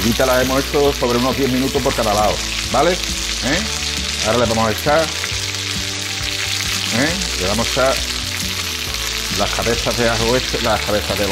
tiritas las hemos hecho sobre unos 10 minutos por cada lado, ¿vale? Ahora le vamos a echar, le vamos a echar las cabezas de ajo, las cabezas de